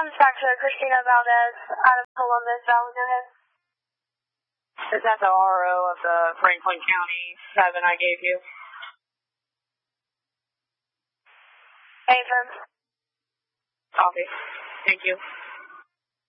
Dispatch to Christina Valdez out of Columbus. Val, go ahead. Is that the RO of the Franklin County 7 I gave you? Affirm. Copy. Thank you.